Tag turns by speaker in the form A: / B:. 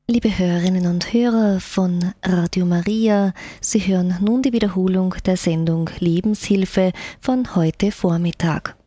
A: Liebe Hörerinnen und Hörer von Radio Maria, Sie hören nun die Wiederholung der Sendung Lebenshilfe von heute Vormittag.